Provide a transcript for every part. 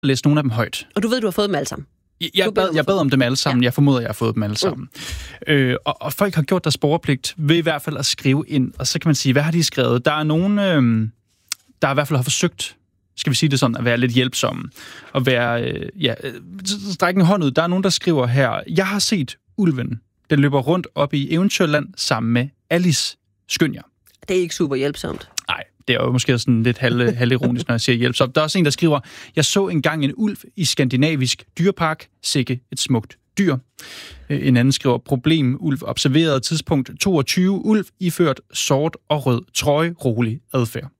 læse nogle af dem højt. Og du ved, du har fået dem alle sammen? Jeg bad om dem alle sammen. Ja. Jeg formoder, jeg har fået dem alle sammen. Og folk har gjort deres borgerpligt ved i hvert fald at skrive ind. Og så kan man sige, hvad har de skrevet? Der er nogen, der i hvert fald har forsøgt, skal vi sige det sådan, at være lidt hjælpsomme. Og være, strække en hånd ud. Der er nogen, der skriver her, jeg har set ulven. Den løber rundt op i Eventyrland sammen med Alice. Skynd jer. Det er ikke super hjælpsomt. Nej, det er jo måske sådan lidt halvironisk, når jeg siger hjælpsomt. Der er også en, der skriver, jeg så engang en ulv i skandinavisk dyrepark. Sikke et smukt dyr. En anden skriver, problem, ulv observeret, tidspunkt 22, ulv iført sort og rød trøje, rolig adfærd.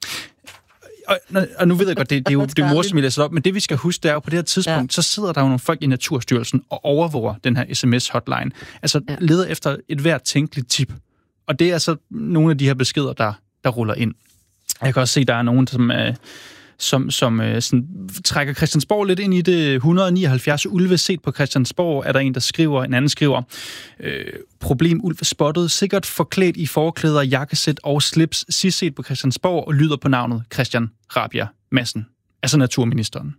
Og nu ved jeg godt, det er jo det morsomt, jeg læser op, men det vi skal huske, det er jo på det her tidspunkt, så sidder der jo nogle folk i Naturstyrelsen og overvåger den her sms-hotline. Altså leder efter et hvert tænkeligt tip. Og det er altså nogle af de her beskeder, der ruller ind. Jeg kan også se, at der er nogen, som sådan, trækker Christiansborg lidt ind i det. 179 ulve set på Christiansborg, er der en, der skriver. En anden skriver, problem ulv spottet, sikkert forklædt i forklæder, jakkesæt og slips, sidst set på Christiansborg og lyder på navnet Christian Rabjerg Madsen, altså naturministeren.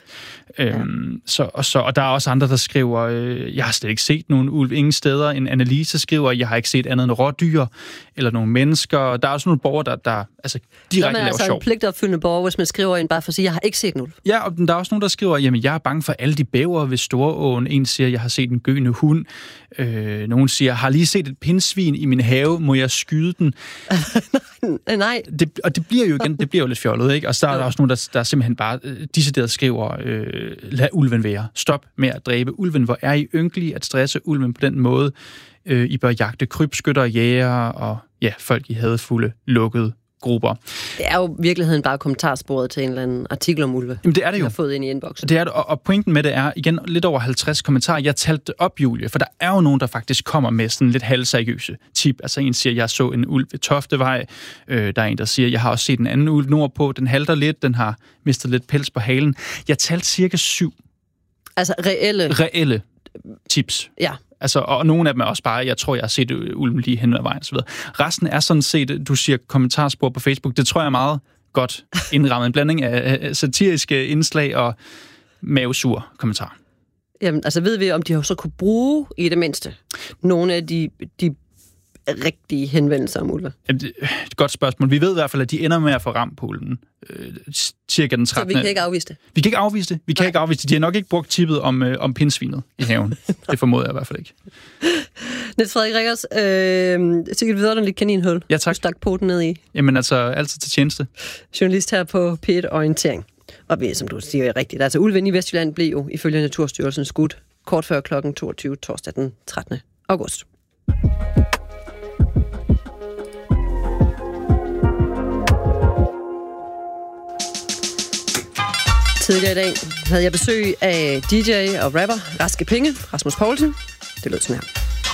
Og der er også andre, der skriver, jeg har slet ikke set nogen ulv ingen steder. En Annelise skriver, jeg har ikke set andet end rådyr eller nogle mennesker. Der er også nogle borgere, der altså direkte laver sjov. En pligtopfyldende borger, hvis man skriver ind bare for at sige, jeg har ikke set en ulv. Ja, og der er også nogen, der skriver, jamen jeg er bange for alle de bævere ved Storåen. En siger, jeg har set en gøende hund. Nogen siger, har lige set et pindsvin i min have, må jeg skyde den? Nej. Det bliver jo igen, det bliver jo lidt fjollet, ikke? Og så er der også nogen, der simpelthen bare decideret skriver, lad ulven være. Stop med at dræbe ulven. Hvor er I ynkelige at stresse ulven på den måde? I bør jagte krybskytter, jæger og folk i hadefulde, lukkede grupper. Det er jo i virkeligheden bare kommentarsporet til en eller anden artikel om ulve. Jamen det er det jo. Jeg har fået ind i inboxen. Det er det, og pointen med det er, igen, lidt over 50 kommentarer. Jeg talte det op, Julie, for der er jo nogen, der faktisk kommer med sådan lidt halvseriøse tip. Altså en siger, jeg så en ulv ved Toftevej. Der er en, der siger, jeg har også set en anden ulv nordpå. Den halter lidt, den har mistet lidt pels på halen. Jeg talte cirka 7. Altså reelle tips. Ja. Altså, og nogle af dem er også bare, jeg tror, jeg har set ulven lige hen ad vejen og så videre. Resten er sådan set, du siger kommentarspor på Facebook, det tror jeg er meget godt indrammet. En blanding af satiriske indslag og mavesur kommentar. Jamen, altså ved vi, om de har så kunne bruge i det mindste nogle af de rigtige henvendelser om ulve? Det er et godt spørgsmål. Vi ved i hvert fald, at de ender med at få ramt på ulven. Cirka den 13. Så vi kan ikke afvise det? Vi kan ikke afvise det. De har nok ikke brugt tippet om pindsvinet i haven. Det formoder jeg i hvert fald ikke. Niels Frederik Rikkers, sikkert vidunderligt kaninhul. Ja, tak. Du stak poten ned i. Jamen altså, altid til tjeneste. Journalist her på P1 Orientering. Og som du siger rigtigt, altså ulven i Vestjylland blev jo ifølge Naturstyrelsen skudt kort før kl. 22 torsdag den 13. august. Tidligere i dag havde jeg besøg af DJ og rapper Raske Penge, Rasmus Poulsen. Det lød sådan her.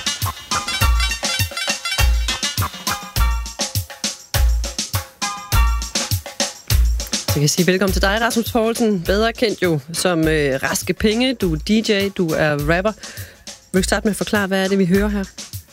Så jeg kan sige velkommen til dig, Rasmus Poulsen. Bedre kendt jo som Raske Penge. Du er DJ, du er rapper. Vil du starte med at forklare, hvad er det, vi hører her?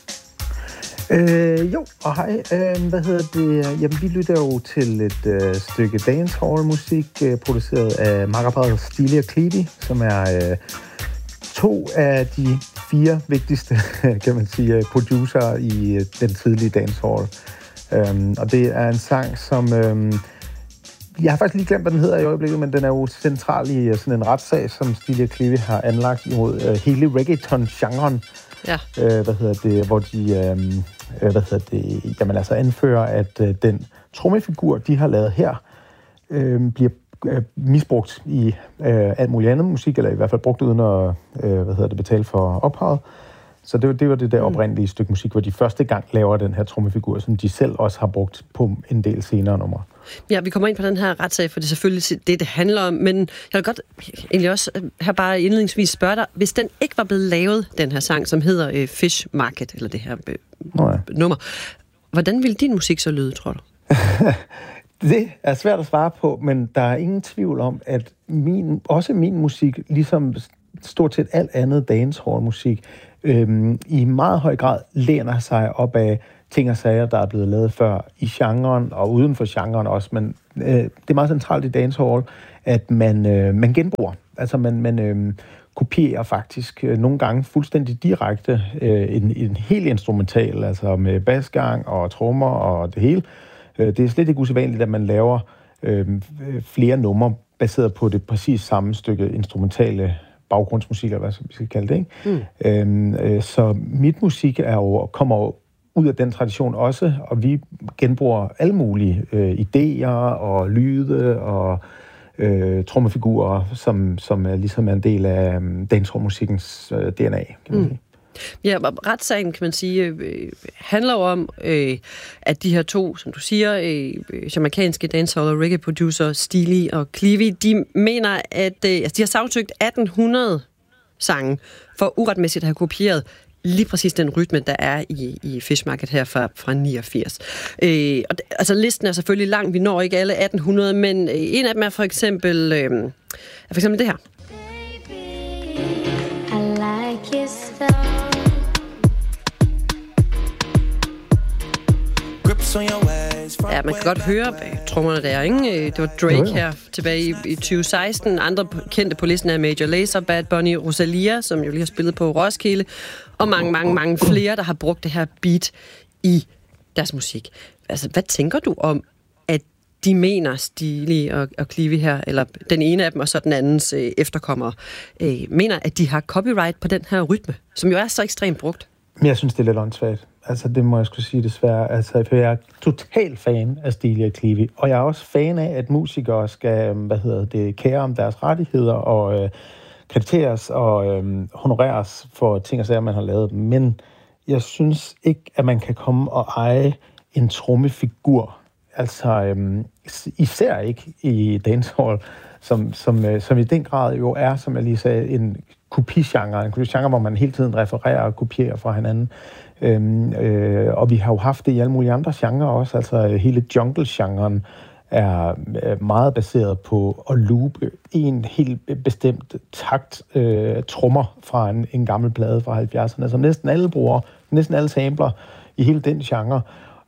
Jo, og hej. Jamen, vi lytter jo til et stykke dancehall-musik, produceret af makkerparet Stile og Cleavy, som er 2 af de 4 vigtigste, kan man sige, producer i den tidlige dancehall. Og det er en sang, som... jeg har faktisk lige glemt, hvad den hedder i øjeblikket, men den er jo central i sådan en retssag, som Stile og Cleavy har anlagt imod hele reggaeton-genren. Ja. Hvor de jamen altså anfører, at den trommefigur, de har lavet her, bliver misbrugt i alt muligt andet musik, eller i hvert fald brugt uden at betale for ophavet. Så det var det der oprindelige stykke musik, hvor de første gang laver den her trommefigur, som de selv også har brugt på en del senere numre. Ja, vi kommer ind på den her retssag, for det er selvfølgelig det handler om, men jeg vil godt egentlig også her bare indledningsvis spørge dig, hvis den ikke var blevet lavet, den her sang, som hedder Fish Market, eller det her nummer, hvordan ville din musik så lyde, tror du? Det er svært at svare på, men der er ingen tvivl om, at min musik, ligesom stort set alt andet dancehall-musik, i meget høj grad læner sig op af ting og sager, der er blevet lavet før i genren, og uden for genren også, det er meget centralt i dancehall, at man genbruger. Altså man kopierer faktisk nogle gange fuldstændig direkte en helt instrumental, altså med basgang og trommer og det hele. Det er slet ikke usædvanligt, at man laver flere numre baseret på det præcis samme stykke instrumentale baggrundsmusik, eller hvad vi skal kalde det, ikke? Så mit musik kommer ud af den tradition også, og vi genbruger alle mulige idéer og lyde og trommefigurer, som er ligesom en del af dancehall-musikkens DNA, kan man sige. Ja, retssagen, kan man sige, handler om, at de her to, som du siger, jamaicanske dancehall- og reggae-producer, Steely og Clevie, de mener, at de har sagsøgt 1800 sange for uretmæssigt at have kopieret lige præcis den rytme, der er i Fish Market her fra 89. Altså, listen er selvfølgelig lang. Vi når ikke alle 1800, men en af dem er for eksempel det her. Ja, man kan godt høre trommerne der, ikke? Det var Drake her tilbage i 2016. Andre kendte på listen er Major Lazer, Bad Bunny, Rosalia, som jo lige har spillet på Roskilde, og mange flere, der har brugt det her beat i deres musik. Altså, hvad tænker du om, at de mener, Steely og Clevie her, eller den ene af dem, og så den andens efterkommere, mener, at de har copyright på den her rytme, som jo er så ekstremt brugt? Jeg synes, det er lidt åndssvagt. Altså, det må jeg skulle sige desværre. Altså, for jeg er total fan af Steely og Clevie, og jeg er også fan af, at musikere skal, kære om deres rettigheder og krediteres og honoreres for ting og sager, man har lavet. Men jeg synes ikke, at man kan komme og eje en trommefigur. Altså, især ikke i dancehall, som i den grad jo er, som jeg lige sagde, en kopigenre. En kopigenre, hvor man hele tiden refererer og kopierer fra hinanden. Og vi har jo haft det i alle mulige andre genrer også. Altså hele jungle-genren er meget baseret på at loope en helt bestemt takt trommer fra en gammel plade fra 70'erne, som næsten alle bruger, næsten alle sampler i hele den genre.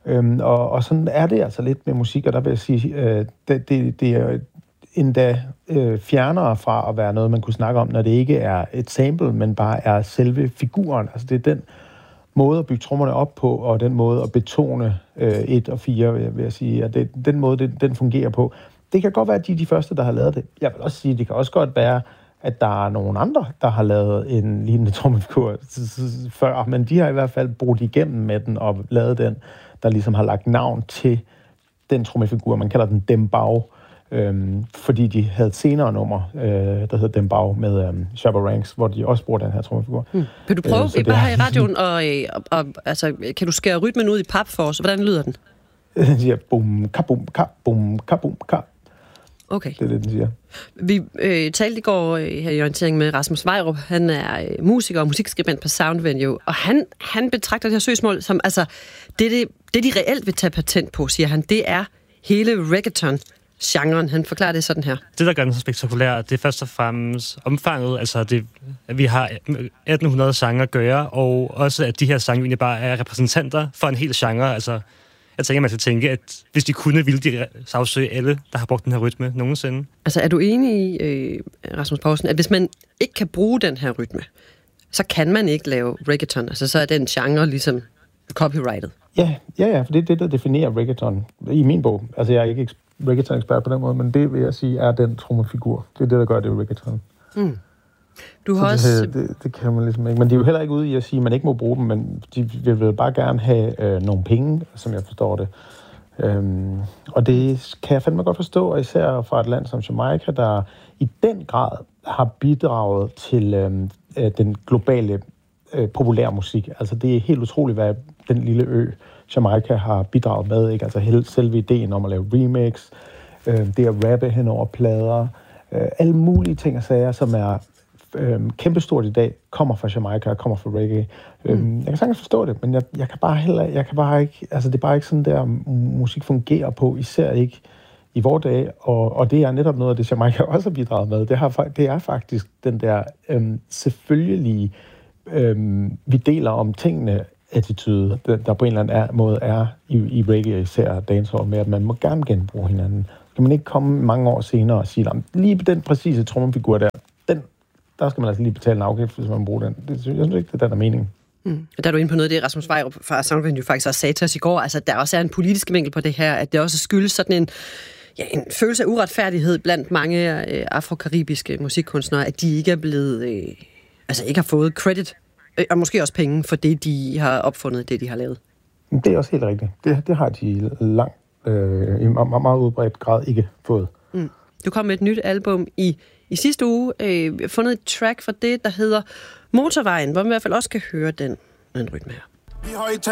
Og sådan er det altså lidt med musik, og der vil jeg sige, det er endda fjernere fra at være noget, man kunne snakke om, når det ikke er et sample, men bare er selve figuren. Altså det er den måde at bygge trommerne op på, og den måde at betone 1 og 4, vil jeg sige, at den måde, den fungerer på. Det kan godt være, at de er de første, der har lavet det. Jeg vil også sige, det kan også godt være, at der er nogle andre, der har lavet en lignende trommefigur før, men de har i hvert fald brugt igennem med den og lavet den, der ligesom har lagt navn til den trommefigur. Man kalder den Dembow, fordi de havde et senere nummer, der hedder Dembow med Shabba Ranks, hvor de også bruger den her trommefigur. Vil du prøve bare her i radioen, og altså, kan du skære rytmen ud i pap for os? Hvordan lyder den? Den siger bum, kabum, kabum, kabum, kabum. Okay. Det er det, den siger. Vi talte i går her i orientering med Rasmus Vejrup. Han er musiker og musikskribent på Soundvenue, og han betragter det her søgsmål som, altså, det de reelt vil tage patent på, siger han, det er hele reggaeton-genren. Han forklarer det sådan her. Det, der gør den så spektakulær, det er først og fremmest omfanget, altså at vi har 1800 sange at gøre, og også at de her sange egentlig bare er repræsentanter for en hel genre, altså. Jeg tænker, man skal tænke, at hvis de kunne, ville de sagsøge alle, der har brugt den her rytme nogensinde. Altså, er du enig i, Rasmus Poulsen, at hvis man ikke kan bruge den her rytme, så kan man ikke lave reggaeton? Altså, så er den genre ligesom copyrightet? Ja, for det er det, der definerer reggaeton i min bog. Altså, jeg er ikke reggaeton-ekspert på den måde, men det vil jeg sige, er den trommefigur. Det er det, der gør det reggaeton. Mm. Du har også... det kan man ligesom ikke. Men de er jo heller ikke ude i at sige, at man ikke må bruge dem, men de vil bare gerne have nogle penge, som jeg forstår det. Og det kan jeg fandme godt forstå, og især fra et land som Jamaica, der i den grad har bidraget til den globale populære musik. Altså det er helt utroligt, hvad den lille ø Jamaica har bidraget med. Ikke? Altså selve ideen om at lave remix, det at rappe hen over plader, alle mulige ting og sager, som er kæmpestort i dag, kommer fra Jamaica, kommer fra reggae. Jeg kan sagtens forstå det, men jeg kan bare ikke, altså det er bare ikke sådan der musik fungerer på, især ikke i vores dage, og det er netop noget af det, Jamaica også har bidraget med. Det er faktisk den der selvfølgelige vi deler om tingene attitude, der på en eller anden måde er i reggae, især dancehall, med at man må gerne genbruge hinanden. skal man ikke komme mange år senere og sige, lige på den præcise trommefigur der skal man altså lige betale en afgift, hvis man bruger den. Jeg synes ikke, det er den der mening. Der er du inde på noget af det, Rasmus Vejrup fra Soundvenue jo faktisk også sagde til os i går, altså der også er en politisk vinkel på det her, at det også skyldes sådan en følelse af uretfærdighed blandt mange afrokaribiske musikkunstnere, at de ikke er blevet, ikke har fået credit, og måske også penge for det, de har opfundet, det de har lavet. Det er også helt rigtigt. Det har de i meget udbredt grad ikke fået. Du kom med et nyt album i sidste uge, fundet et track for det, der hedder Motorvejen, hvor man i hvert fald også kan høre den rytme her.